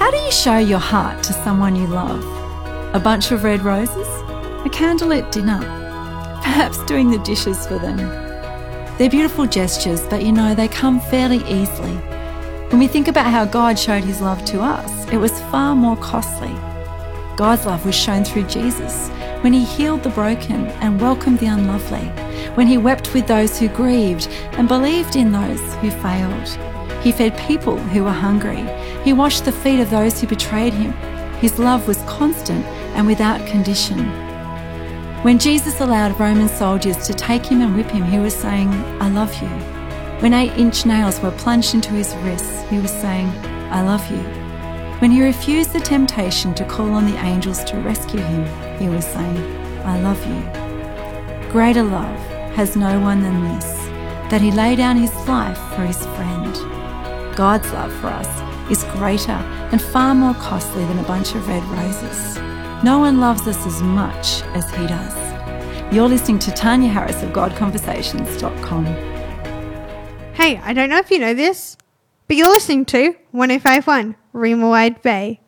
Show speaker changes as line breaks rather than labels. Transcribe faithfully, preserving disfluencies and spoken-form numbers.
How do you show your heart to someone you love? A bunch of red roses? A candlelit dinner? Perhaps doing the dishes for them? They're beautiful gestures, but you know, they come fairly easily. When we think about how God showed his love to us, it was far more costly. God's love was shown through Jesus, when he healed the broken and welcomed the unlovely, when he wept with those who grieved and believed in those who failed. He fed people who were hungry. He washed the feet of those who betrayed him. His love was constant and without condition. When Jesus allowed Roman soldiers to take him and whip him, he was saying, "I love you." When eight-inch nails were plunged into his wrists, he was saying, "I love you." When he refused the temptation to call on the angels to rescue him, he was saying, "I love you." Greater love has no one than this, that he lay down his life for his friend. God's love for us is greater and far more costly than a bunch of red roses. No one loves us as much as he does. You're listening to Tanya Harris of God Conversations dot com.
Hey, I don't know if you know this, but you're listening to one oh five point one Reema Wide Bay.